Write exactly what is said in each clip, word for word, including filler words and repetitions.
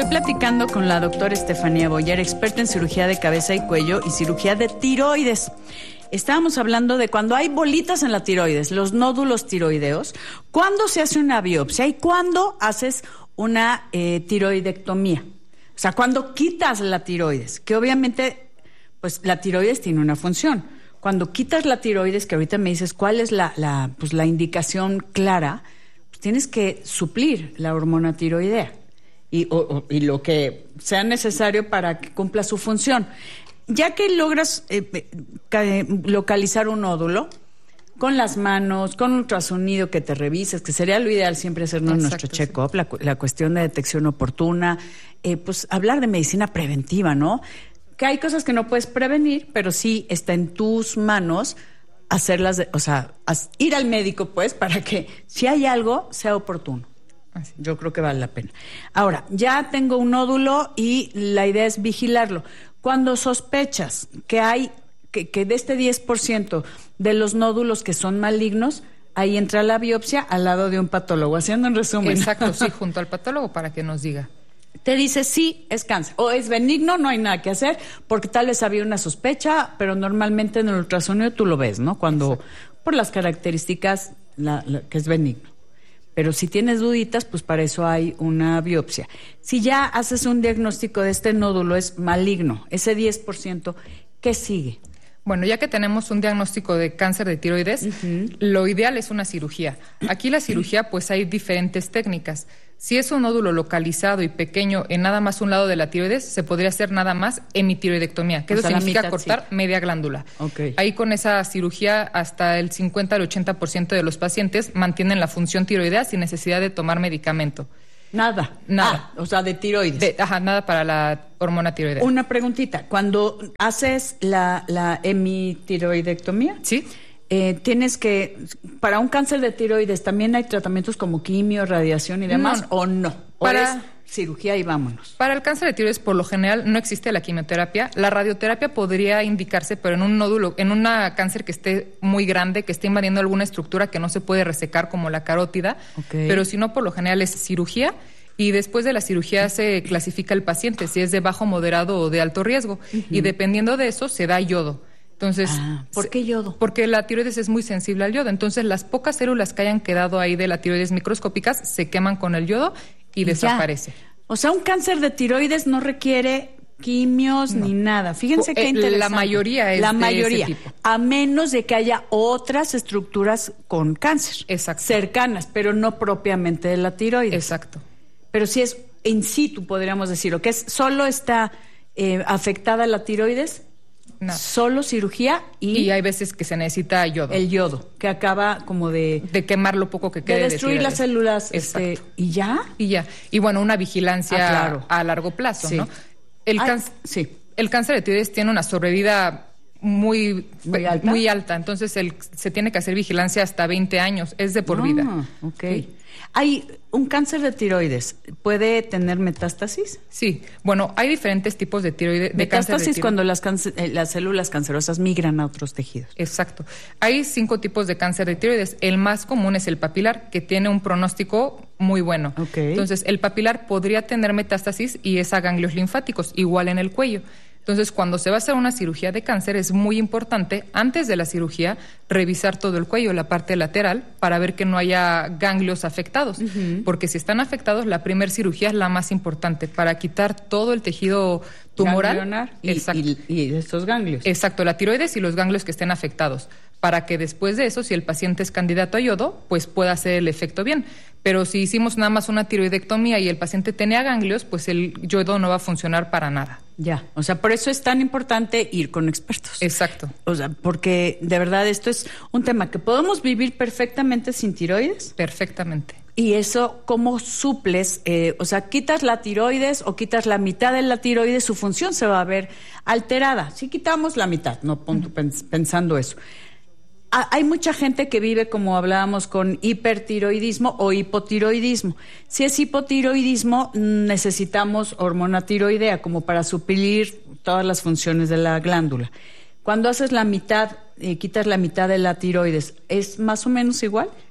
platicando con la doctora Estefanía Boyer, experta en cirugía de cabeza y cuello y cirugía de tiroides. Estábamos hablando de cuando hay bolitas en la tiroides, los nódulos tiroideos, cuándo se hace una biopsia y cuándo haces una eh, tiroidectomía. O sea, cuando quitas la tiroides, que obviamente, pues la tiroides tiene una función. Cuando quitas la tiroides, que ahorita me dices cuál es la, la, pues, la indicación clara, pues tienes que suplir la hormona tiroidea y, o, o, y lo que sea necesario para que cumpla su función. Ya que logras eh, eh, localizar un nódulo, con las manos, con ultrasonido que te revises, que sería lo ideal siempre hacernos Exacto, nuestro check-up, sí. la, la cuestión de detección oportuna, eh, pues hablar de medicina preventiva, ¿no? Que hay cosas que no puedes prevenir, pero sí está en tus manos hacerlas, de, o sea, as, ir al médico, pues, para que si hay algo, sea oportuno. Así. Yo creo que vale la pena. Ahora, ya tengo un nódulo y la idea es vigilarlo. Cuando sospechas que hay, que, que de este diez por ciento de los nódulos que son malignos, ahí entra la biopsia al lado de un patólogo, haciendo un resumen. Exacto, sí, junto al patólogo para que nos diga. Te dice sí, es cáncer, o es benigno, no hay nada que hacer, porque tal vez había una sospecha, pero normalmente en el ultrasonido tú lo ves, ¿no? Cuando, Exacto. por las características, la, la, que es benigno. Pero si tienes duditas, pues para eso hay una biopsia. Si ya haces un diagnóstico de este nódulo es maligno, ese diez por ciento, ¿qué sigue? Bueno, ya que tenemos un diagnóstico de cáncer de tiroides, uh-huh. lo ideal es una cirugía. Aquí la cirugía, pues hay diferentes técnicas. Si es un nódulo localizado y pequeño en nada más un lado de la tiroides, se podría hacer nada más hemitiroidectomía, que o eso sea, significa mitad, cortar sí. media glándula. Okay. Ahí con esa cirugía hasta el cincuenta al ochenta por ciento de los pacientes mantienen la función tiroidea sin necesidad de tomar medicamento. Nada. Nada. Ah, o sea, de tiroides. De, ajá, nada para la hormona tiroidea. Una preguntita. Cuando haces la, la hemitiroidectomía, ¿sí? Eh, tienes que, para un cáncer de tiroides, ¿también hay tratamientos como quimio, radiación y demás? No, ¿o no? ¿O para, es cirugía y vámonos? Para el cáncer de tiroides, por lo general, no existe la quimioterapia. La radioterapia podría indicarse, pero en un nódulo, en un cáncer que esté muy grande, que esté invadiendo alguna estructura que no se puede resecar, como la carótida. Okay. Pero si no, por lo general es cirugía. Y después de la cirugía se clasifica el paciente, si es de bajo, moderado o de alto riesgo. Uh-huh. Y dependiendo de eso, se da yodo. Entonces, ah, ¿por qué yodo? Porque la tiroides es muy sensible al yodo. Entonces, las pocas células que hayan quedado ahí de la tiroides microscópicas se queman con el yodo y desaparece. Ya. O sea, un cáncer de tiroides no requiere quimios no. ni nada. Fíjense qué interesante. La mayoría es la de mayoría, ese tipo. A menos de que haya otras estructuras con cáncer. Exacto. Cercanas, pero no propiamente de la tiroides. Exacto. Pero si es in situ, podríamos decirlo, que es solo está eh, afectada la tiroides. No. Solo cirugía y... Y hay veces que se necesita yodo. El yodo, que acaba como de... De quemar lo poco que quede. De destruir de las células. Este, ¿Y ya? Y ya. Y bueno, una vigilancia ah, claro. a largo plazo, sí. ¿no? El, Ay, cáncer, sí. el cáncer de tiroides tiene una sobrevida muy, muy, alta. muy alta. Entonces, el, se tiene que hacer vigilancia hasta veinte años. Es de por ah, vida. Ok. Sí. Hay un cáncer de tiroides, ¿puede tener metástasis? Sí, bueno, hay diferentes tipos de tiroides. Metástasis de cuando las, cáncer, eh, las células cancerosas migran a otros tejidos. Exacto. Hay cinco tipos de cáncer de tiroides. El más común es el papilar, que tiene un pronóstico muy bueno. Okay. Entonces, el papilar podría tener metástasis y es a ganglios linfáticos, igual en el cuello. Entonces, cuando se va a hacer una cirugía de cáncer, es muy importante, antes de la cirugía, revisar todo el cuello, la parte lateral, para ver que no haya ganglios afectados. Uh-huh. Porque si están afectados, la primera cirugía es la más importante, para quitar todo el tejido tumoral. Y, y, y estos ganglios. Exacto, la tiroides y los ganglios que estén afectados, para que después de eso, si el paciente es candidato a yodo, pues pueda hacer el efecto bien. Pero si hicimos nada más una tiroidectomía y el paciente tenía ganglios, pues el yodo no va a funcionar para nada. Ya, o sea, por eso es tan importante ir con expertos. Exacto. O sea, porque de verdad esto es un tema que podemos vivir perfectamente sin tiroides. Perfectamente. Y eso, ¿cómo suples? Eh, o sea, quitas la tiroides o quitas la mitad de la tiroides, su función se va a ver alterada. Si quitamos la mitad, no punto, uh-huh. pensando eso. Hay mucha gente que vive, como hablábamos, con hipertiroidismo o hipotiroidismo. Si es hipotiroidismo, necesitamos hormona tiroidea como para suplir todas las funciones de la glándula. Cuando haces la mitad, eh, quitas la mitad de la tiroides, ¿es más o menos igual?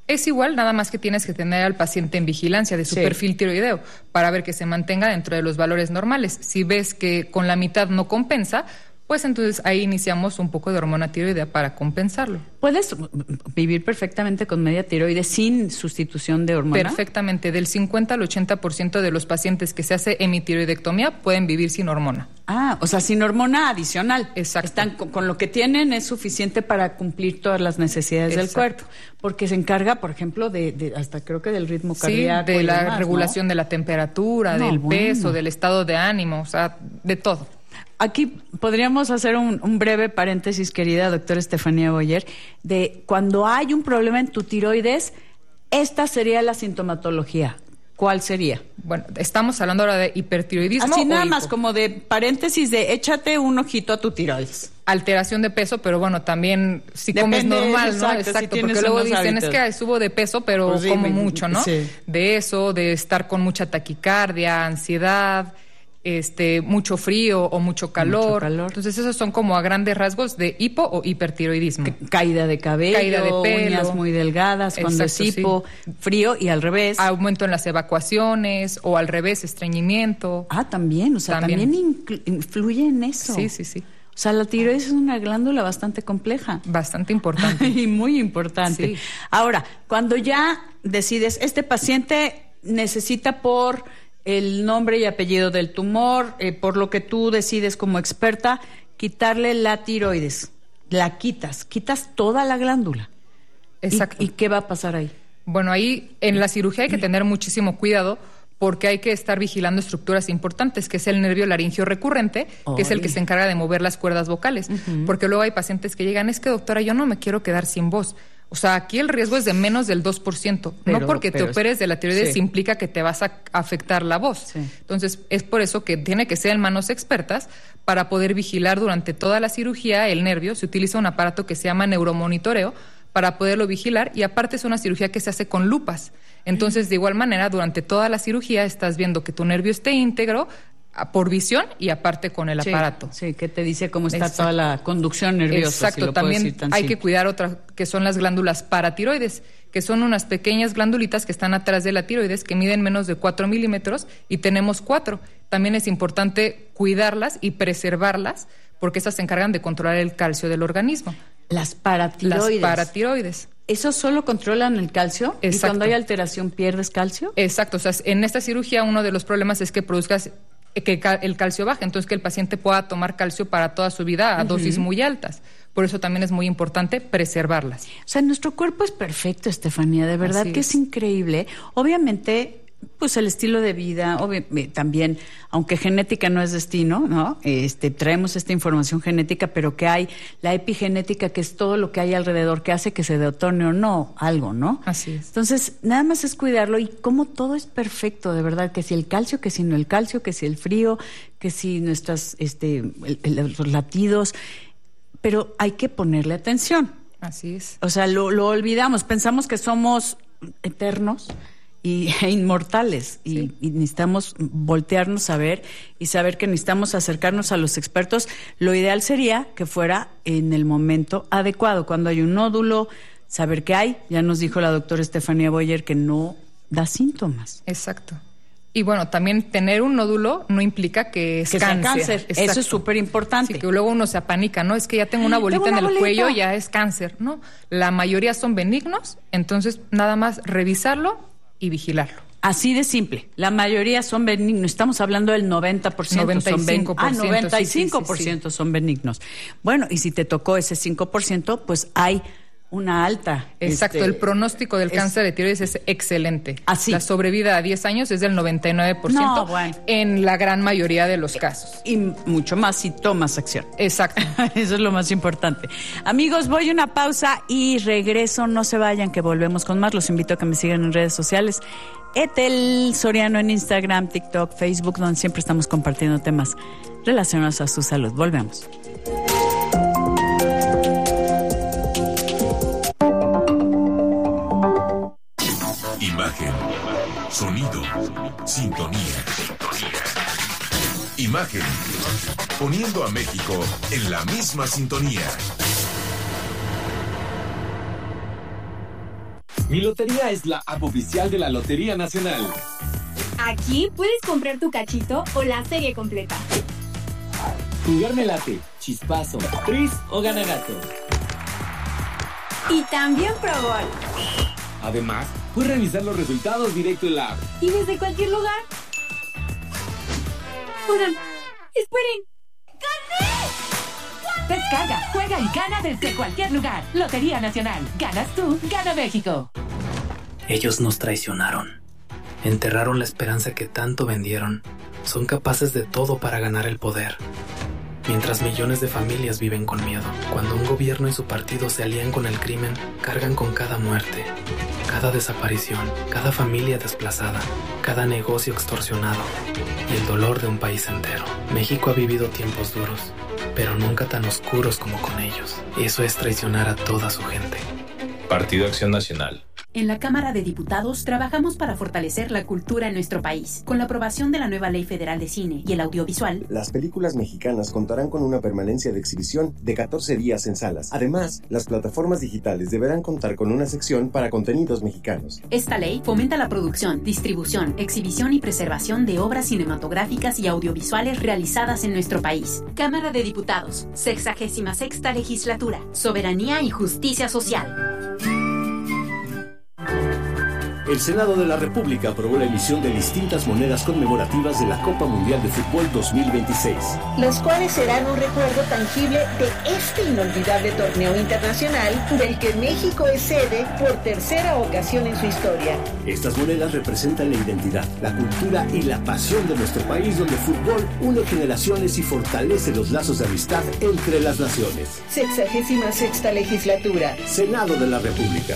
Es igual, nada más que tienes que tener al paciente en vigilancia de su Sí. perfil tiroideo para ver que se mantenga dentro de los valores normales. Si ves que con la mitad no compensa, pues entonces ahí iniciamos un poco de hormona tiroidea para compensarlo. ¿Puedes vivir perfectamente con media tiroides sin sustitución de hormona? Perfectamente, del cincuenta al ochenta por ciento de los pacientes que se hace hemitiroidectomía pueden vivir sin hormona. Ah, o sea, sin hormona adicional. Exacto. Están con, con lo que tienen es suficiente para cumplir todas las necesidades Exacto. del cuerpo, porque se encarga, por ejemplo, de, de hasta creo que del ritmo Sí, cardíaco de y la demás, regulación ¿no? de la temperatura, No, del bueno. peso, del estado de ánimo, o sea, de todo. Aquí podríamos hacer un, un breve paréntesis, querida doctora Estefanía Boyer, de cuando hay un problema en tu tiroides, esta sería la sintomatología. ¿Cuál sería? Bueno, estamos hablando ahora de hipertiroidismo. Así o nada hipo. más como de paréntesis de échate un ojito a tu tiroides. Alteración de peso, pero bueno, también si Depende, comes normal, exacto, ¿no? si Exacto, tienes porque luego unos dicen, hábitos. es que subo de peso, pero Pues sí, como me- mucho, ¿no? sí. De eso, de estar con mucha taquicardia, ansiedad, este, mucho frío o mucho calor. Mucho calor. Entonces esos son como a grandes rasgos de hipo o hipertiroidismo. Caída de cabello, Caída de pelo. uñas muy delgadas, cuando es Exacto, hipo, frío y al revés. Aumento en las evacuaciones o al revés, estreñimiento. Ah, también, o sea, también, También. inclu- influye en eso. Sí, sí, sí. O sea, la tiroides es una glándula bastante compleja. Bastante importante. Y muy importante. Sí. Ahora, cuando ya decides, este paciente necesita por el nombre y apellido del tumor, eh, por lo que tú decides como experta, quitarle la tiroides. La quitas, quitas toda la glándula. Exacto. ¿Y, y qué va a pasar ahí? Bueno, ahí en la cirugía hay que tener muchísimo cuidado porque hay que estar vigilando estructuras importantes, que es el nervio laringio recurrente, que es el que Ay. se encarga de mover las cuerdas vocales. Porque luego hay pacientes que llegan, es que doctora, yo no me quiero quedar sin voz. O sea, aquí el riesgo es de menos del dos por ciento. Pero- no porque pero te es- operes de la tiroides sí. implica que te vas a afectar la voz. Sí. Entonces, es por eso que tiene que ser en manos expertas para poder vigilar durante toda la cirugía el nervio. Se utiliza un aparato que se llama neuromonitoreo para poderlo vigilar y aparte es una cirugía que se hace con lupas. Entonces, de igual manera, durante toda la cirugía estás viendo que tu nervio esté íntegro a- por visión y aparte con el Sí, aparato. Sí, que te dice cómo está Exacto. toda la conducción nerviosa. Exacto, si lo puedo también decir tan hay que simple. cuidar otras que son las glándulas paratiroides, que son unas pequeñas glandulitas que están atrás de la tiroides que miden menos de cuatro milímetros y tenemos cuatro. También es importante cuidarlas y preservarlas porque esas se encargan de controlar el calcio del organismo. Las paratiroides. Las paratiroides. ¿Eso solo controlan el calcio? ¿Y Exacto. cuando hay alteración pierdes calcio? Exacto, o sea, en esta cirugía uno de los problemas es que produzcas que ca- el calcio baje, entonces que el paciente pueda tomar calcio para toda su vida a dosis muy altas. Por eso también es muy importante preservarlas. O sea, nuestro cuerpo es perfecto, Estefanía, de verdad Así que es. es. increíble. Obviamente, pues el estilo de vida, obvi- eh, también, aunque genética no es destino, ¿no? Este, traemos esta información genética, pero que hay la epigenética, que es todo lo que hay alrededor, que hace que se detone o no algo, ¿no? Así es. Entonces, nada más es cuidarlo y como todo es perfecto, de verdad, que si el calcio, que si no el calcio, que si el frío, que si nuestras, este, el- el- los latidos, pero hay que ponerle atención. Así es. O sea, lo, lo olvidamos, pensamos que somos eternos y, e inmortales y, Sí. y necesitamos voltearnos a ver y saber que necesitamos acercarnos a los expertos. Lo ideal sería que fuera en el momento adecuado, cuando hay un nódulo, saber qué hay. Ya nos dijo la doctora Estefanía Boyer que no da síntomas. Exacto. Y bueno, también tener un nódulo no implica que es Que sea cáncer. cáncer. Eso Exacto. es súper importante. Sí, que luego uno se apanica, ¿no? Es que ya tengo una Ay, bolita tengo una en el bolita. cuello, ya es cáncer. No, la mayoría son benignos, entonces nada más revisarlo y vigilarlo. Así de simple. La mayoría son benignos. Estamos hablando del noventa por ciento. noventa y cinco por ciento, Son ben- ah, noventa y cinco por ciento sí, sí, sí. son benignos. Bueno, y si te tocó ese cinco por ciento, pues hay una alta. Exacto, este, el pronóstico del es- cáncer de tiroides es excelente. Así. La sobrevida a diez años es del noventa y nueve por ciento No, bueno. en la gran mayoría de los casos. Y mucho más si tomas acción. Exacto. Eso es lo más importante. Amigos, voy a una pausa y regreso. No se vayan, que volvemos con más. Los invito a que me sigan en redes sociales. Etel Soriano en Instagram, TikTok, Facebook, donde siempre estamos compartiendo temas relacionados a su salud. Volvemos. Imagen, sonido, sintonía. Imagen, poniendo a México en la misma sintonía. Mi Lotería es la app oficial de la Lotería Nacional. Aquí puedes comprar tu cachito o la serie completa. Jugar me late, chispazo, tris o ganagato. Y también Pro Gol. Además, puedes revisar los resultados directo en la app. Y desde cualquier lugar. Oigan, esperen. ¡Gané! Descarga, juega y gana desde cualquier lugar. Lotería Nacional. Ganas tú, gana México. Ellos nos traicionaron. Enterraron la esperanza que tanto vendieron. Son capaces de todo para ganar el poder. Mientras millones de familias viven con miedo. Cuando un gobierno y su partido se alían con el crimen, cargan con cada muerte, cada desaparición, cada familia desplazada, cada negocio extorsionado y el dolor de un país entero. México ha vivido tiempos duros, pero nunca tan oscuros como con ellos. Eso es traicionar a toda su gente. Partido Acción Nacional. En la Cámara de Diputados trabajamos para fortalecer la cultura en nuestro país. Con la aprobación de la nueva Ley Federal de Cine y el Audiovisual, las películas mexicanas contarán con una permanencia de exhibición de catorce días en salas. Además, las plataformas digitales deberán contar con una sección para contenidos mexicanos. Esta ley fomenta la producción, distribución, exhibición y preservación de obras cinematográficas y audiovisuales realizadas en nuestro país. Cámara de Diputados, sexagésima sexta legislatura. Soberanía y justicia social. El Senado de la República aprobó la emisión de distintas monedas conmemorativas de la Copa Mundial de Fútbol dos mil veintiséis. Las cuales serán un recuerdo tangible de este inolvidable torneo internacional del que México es sede por tercera ocasión en su historia. Estas monedas representan la identidad, la cultura y la pasión de nuestro país, donde el fútbol une generaciones y fortalece los lazos de amistad entre las naciones. Sexagésima sexta legislatura. Senado de la República.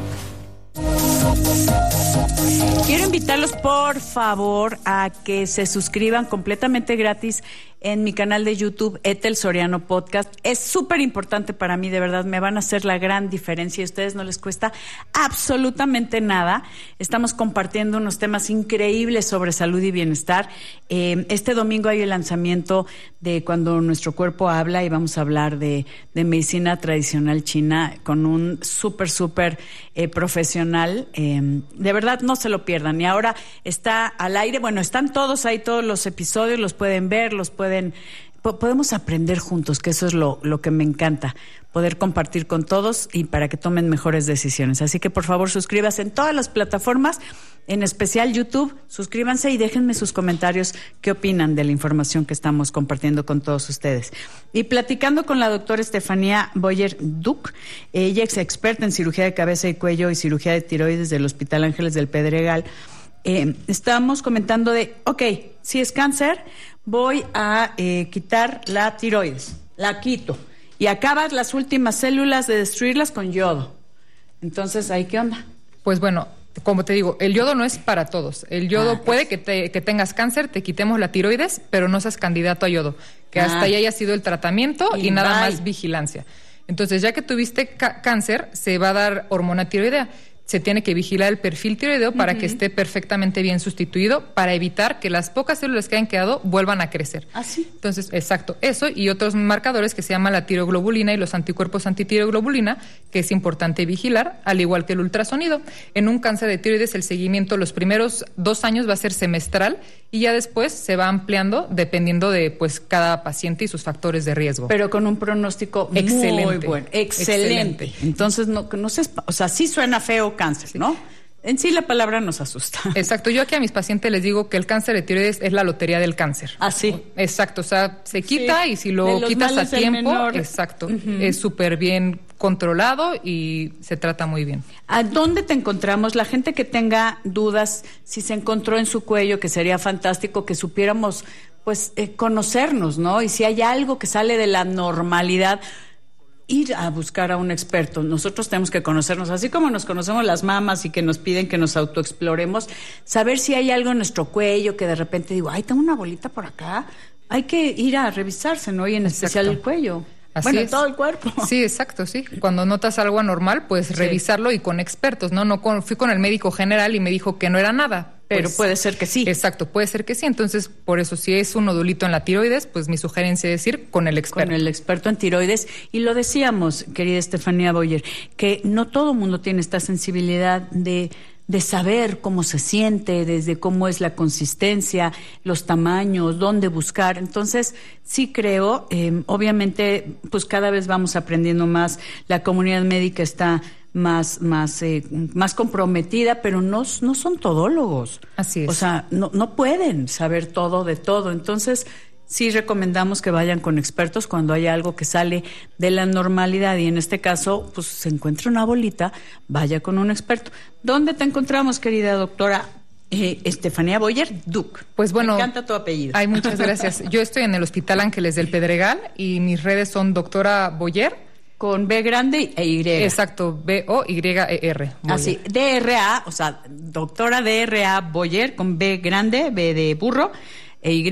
Quiero invitarlos, por favor, a que se suscriban completamente gratis en mi canal de YouTube, Ethel Soriano Podcast. Es súper importante para mí, de verdad, me van a hacer la gran diferencia y a ustedes no les cuesta absolutamente nada. Estamos compartiendo unos temas increíbles sobre salud y bienestar. Eh, este domingo hay el lanzamiento de Cuando nuestro cuerpo habla y vamos a hablar de, de medicina tradicional china con un súper, súper eh, profesional. Eh, de verdad, no se lo pierdan. Y ahora está al aire, bueno, están todos ahí, todos los episodios, los pueden ver, los pueden Pueden, podemos aprender juntos, que eso es lo, lo que me encanta, poder compartir con todos y para que tomen mejores decisiones. Así que por favor suscríbanse en todas las plataformas, en especial YouTube, suscríbanse y déjenme sus comentarios, qué opinan de la información que estamos compartiendo con todos ustedes. Y platicando con la doctora Estefanía Boyer-Duc, ella es experta en cirugía de cabeza y cuello y cirugía de tiroides del Hospital Ángeles del Pedregal. Eh, estábamos comentando de, ok, si es cáncer, voy a eh, quitar la tiroides, la quito y acabas las últimas células de destruirlas con yodo. Entonces, ¿ahí qué onda? Pues bueno, como te digo, el yodo no es para todos. El yodo ah, puede que, te, que tengas cáncer, te quitemos la tiroides, pero no seas candidato a yodo, que ah. hasta ahí haya sido el tratamiento y, y nada bye. más vigilancia. Entonces, ya que tuviste ca- cáncer, se va a dar hormona tiroidea. Se tiene que vigilar el perfil tiroideo para uh-huh. que esté perfectamente bien sustituido, para evitar que las pocas células que hayan quedado vuelvan a crecer. ¿Ah, sí? Entonces, exacto, eso y otros marcadores que se llaman la tiroglobulina y los anticuerpos antitiroglobulina, que es importante vigilar, al igual que el ultrasonido. En un cáncer de tiroides, el seguimiento los primeros dos años va a ser semestral y ya después se va ampliando dependiendo de pues cada paciente y sus factores de riesgo. Pero con un pronóstico excelente, muy bueno. Excelente. Excelente. Entonces, no, no se, o sea, sí suena feo cáncer, ¿no? En sí la palabra nos asusta. Exacto. Yo aquí a mis pacientes les digo que el cáncer de tiroides es la lotería del cáncer. ¿Ah, sí? Exacto. O sea, se quita sí. y si lo quitas a tiempo, exacto, uh-huh. es súper bien controlado y se trata muy bien. ¿A dónde te encontramos? La gente que tenga dudas, si se encontró en su cuello, que sería fantástico que supiéramos, pues, eh, conocernos, ¿no? Y si hay algo que sale de la normalidad, ir a buscar a un experto. Nosotros tenemos que conocernos, así como nos conocemos las mamás y que nos piden que nos autoexploremos, saber si hay algo en nuestro cuello que de repente digo, ay, tengo una bolita por acá. Hay que ir a revisarse, ¿no? Y en exacto. especial el cuello. Así bueno, es. todo el cuerpo. Sí, exacto, sí. Cuando notas algo anormal, pues sí. revisarlo y con expertos, ¿no? No con, fui con el médico general y me dijo que no era nada. Pero pues, puede ser que sí. Exacto, puede ser que sí. Entonces, por eso, si es un nodulito en la tiroides, pues mi sugerencia es ir con el experto. Con el experto en tiroides. Y lo decíamos, querida Estefanía Boyer, que no todo mundo tiene esta sensibilidad de, de saber cómo se siente, desde cómo es la consistencia, los tamaños, dónde buscar. Entonces, sí creo, eh, obviamente, pues cada vez vamos aprendiendo más. La comunidad médica está más más eh, más comprometida, pero no, no son todólogos. Así es. O sea, no, no pueden saber todo de todo. Entonces, sí recomendamos que vayan con expertos cuando hay algo que sale de la normalidad y en este caso, pues se encuentra una bolita, vaya con un experto. ¿Dónde te encontramos, querida doctora eh, Estefanía Boyer Duc? Pues bueno, me encanta tu apellido. Ay, muchas gracias. Yo estoy en el Hospital Ángeles del Pedregal y mis redes son doctora Boyer. Con B grande e Y. Exacto, B O Y E R. Así, D R A, o sea, doctora D R A Boyer con B grande, B de burro, e Y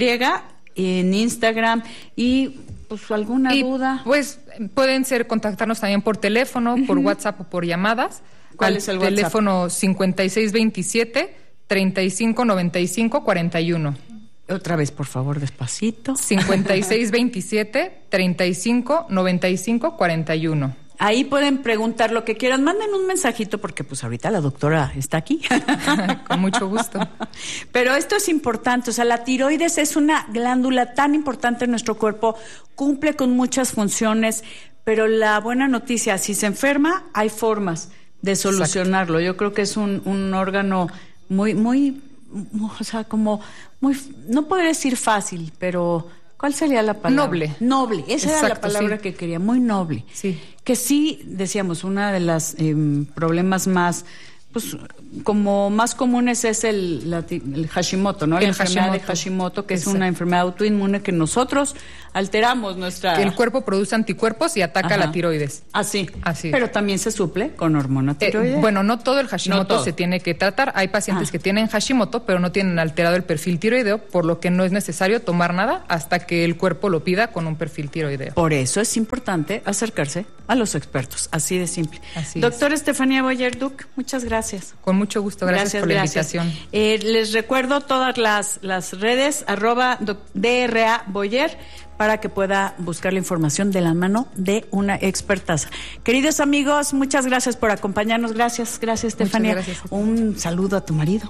en Instagram. Y pues alguna y, duda. Pues pueden ser contactarnos también por teléfono, uh-huh. por WhatsApp o por llamadas. ¿Cuál al es el WhatsApp? Teléfono cincuenta y seis veintisiete, treinta y cinco noventa y cinco cuarenta y uno. Otra vez, por favor, despacito. cincuenta y seis veintisiete, treinta y cinco noventa y cinco cuarenta y uno. Ahí pueden preguntar lo que quieran. Manden un mensajito porque pues ahorita la doctora está aquí. Con mucho gusto. Pero esto es importante. O sea, la tiroides es una glándula tan importante en nuestro cuerpo. Cumple con muchas funciones. Pero la buena noticia, si se enferma, hay formas de solucionarlo. Exacto. Yo creo que es un, un órgano muy, muy... o sea, como muy, no podría decir fácil, pero ¿cuál sería la palabra? Noble. Noble, esa Exacto, era la palabra sí. que quería, muy noble. Sí. Que sí, decíamos, una de las eh, problemas más, pues, como más comunes es el, la, el Hashimoto, ¿no? La el enfermedad Hashimoto. de Hashimoto, que Exacto. es una enfermedad autoinmune que nosotros alteramos nuestra... Que el cuerpo produce anticuerpos y ataca Ajá. la tiroides. Así. Así. Pero también se suple con hormona tiroidea. Eh, bueno, no todo el Hashimoto no todo. se tiene que tratar. Hay pacientes ah. que tienen Hashimoto, pero no tienen alterado el perfil tiroideo, por lo que no es necesario tomar nada hasta que el cuerpo lo pida con un perfil tiroideo. Por eso es importante acercarse a los expertos, así de simple. Así Doctora es. Estefanía Boyer Duc, muchas gracias. Con mucho gusto, gracias, gracias por la gracias. invitación. Eh, les recuerdo todas las, las redes, arroba D R A Boyer, para que pueda buscar la información de la mano de una expertaza. Queridos amigos, muchas gracias por acompañarnos. Gracias, gracias, Estefanía. Gracias. Un saludo a tu marido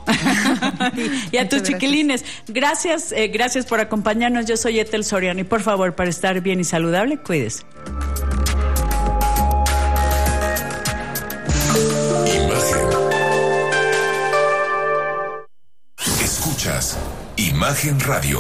y, y a tus chiquilines. Gracias, eh, gracias por acompañarnos. Yo soy Ethel Soriano y por favor, para estar bien y saludable, cuídese. Imagen. Escuchas Imagen Radio.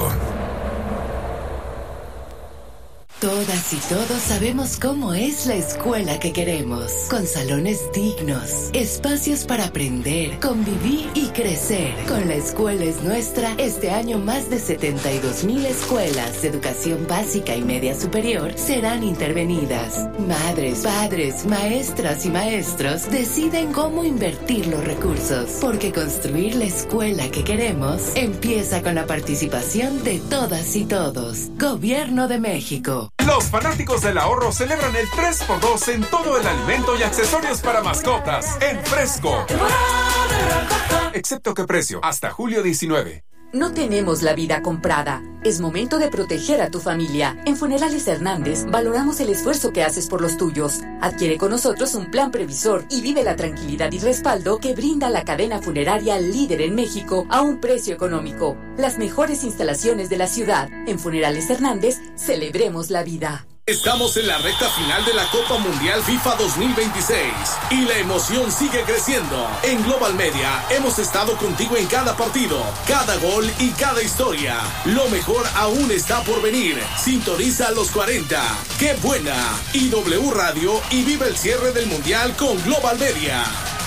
Todas y todos sabemos cómo es la escuela que queremos, con salones dignos, espacios para aprender, convivir y crecer. Con La Escuela es Nuestra, este año más de setenta y dos mil escuelas de educación básica y media superior serán intervenidas. Madres, padres, maestras y maestros deciden cómo invertir los recursos, porque construir la escuela que queremos empieza con la participación de todas y todos. Gobierno de México. Los fanáticos del ahorro celebran el tres por dos en todo el alimento y accesorios para mascotas en Fresco. Excepto que precio, hasta julio diecinueve. No tenemos la vida comprada. Es momento de proteger a tu familia. En Funerales Hernández valoramos el esfuerzo que haces por los tuyos. Adquiere con nosotros un plan previsor y vive la tranquilidad y respaldo que brinda la cadena funeraria líder en México a un precio económico. Las mejores instalaciones de la ciudad. En Funerales Hernández, celebremos la vida. Estamos en la recta final de la Copa Mundial FIFA dos mil veintiséis y la emoción sigue creciendo. En Global Media hemos estado contigo en cada partido, cada gol y cada historia. Lo mejor aún está por venir. Sintoniza los cuarenta. ¡Qué buena! Y W Radio y vive el cierre del Mundial con Global Media.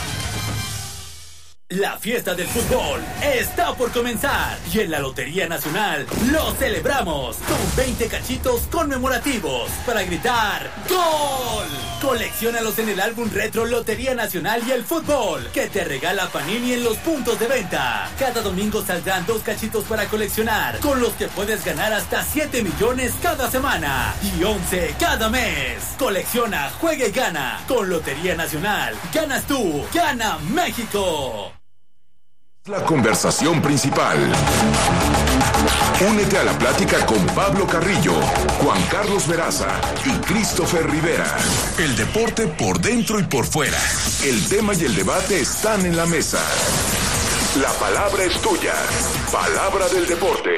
La fiesta del fútbol está por comenzar y en la Lotería Nacional lo celebramos con veinte cachitos conmemorativos para gritar ¡Gol! Colecciónalos en el álbum retro Lotería Nacional y el Fútbol que te regala Panini en los puntos de venta. Cada domingo saldrán dos cachitos para coleccionar, con los que puedes ganar hasta siete millones cada semana y once cada mes. Colecciona, juega y gana. Con Lotería Nacional, ganas tú, gana México. La conversación principal. Únete a la plática con Pablo Carrillo, Juan Carlos Veraza y Christopher Rivera. El deporte por dentro y por fuera. El tema y el debate están en la mesa. La palabra es tuya. Palabra del deporte.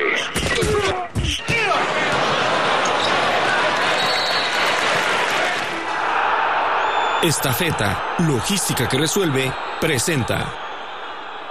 Estafeta, logística que resuelve, presenta